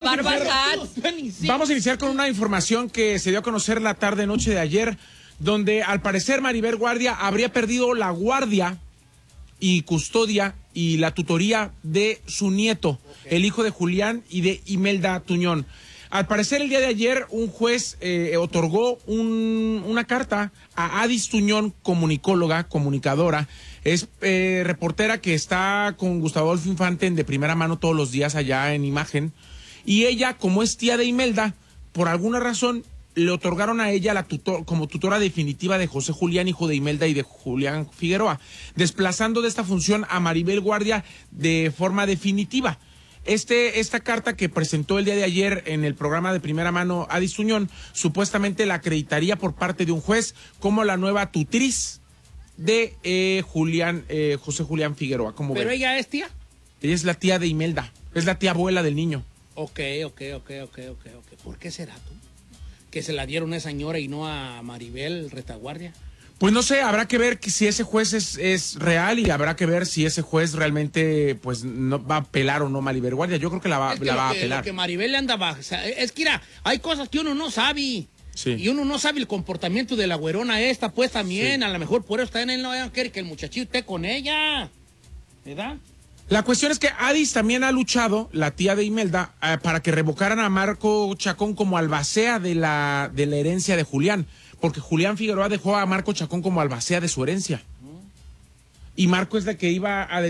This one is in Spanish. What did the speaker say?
Vamos a iniciar con una información que se dio a conocer la tarde-noche de ayer, donde al parecer Maribel Guardia habría perdido la guardia y custodia y la tutoría de su nieto, el hijo de Julián y de Imelda Tuñón. Al parecer, el día de ayer, un juez otorgó una carta a Adis Tuñón, comunicóloga, comunicadora. Es reportera que está con Gustavo Adolfo Infante en De Primera Mano todos los días allá en Imagen. Y ella, como es tía de Imelda, por alguna razón le otorgaron a ella como tutora definitiva de José Julián, hijo de Imelda y de Julián Figueroa, desplazando de esta función a Maribel Guardia de forma definitiva. Esta carta que presentó el día de ayer en el programa De Primera Mano Adis Tuñón, supuestamente la acreditaría por parte de un juez como la nueva tutriz de José Julián Figueroa. ¿Pero ella es tía? Ella es la tía de Imelda, es la tía abuela del niño. Ok. ¿Por qué será tú? ¿Que se la dieron a esa señora y no a Maribel Retaguardia? Pues no sé, habrá que ver si ese juez es real y habrá que ver si ese juez realmente pues no va a apelar o no Maribel Guardia. Yo creo que la va a apelar. Lo que Maribel le anda bajo, o sea, es que mira, hay cosas que uno no sabe. Sí. Y uno no sabe el comportamiento de la güerona esta, pues también, sí. A lo mejor por eso también él no quiere que el muchachito esté con ella, ¿verdad? La cuestión es que Adis también ha luchado, la tía de Imelda, para que revocaran a Marco Chacón como albacea de la herencia de Julián, porque Julián Figueroa dejó a Marco Chacón como albacea de su herencia. Y Marco es la que iba a